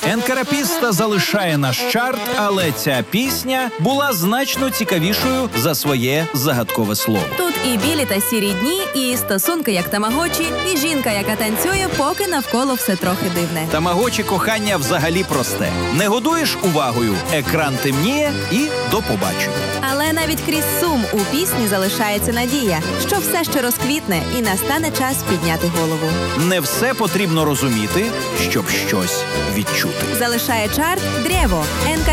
Енкарапіста залишає наш чарт, але ця пісня була значно цікавішою за своє загадкове слово. Тут і білі та сірі дні, і стосунки як тамагочі, і жінка, яка танцює, поки навколо все трохи дивне. Тамагочі кохання взагалі просте. Не годуєш увагою, екран темніє і до побачення. Але навіть крізь сум у пісні залишається надія, що все ще розквітне і настане час підняти голову. Не все потрібно розуміти, щоб щось відчути. Залишає чарт «Дрєво».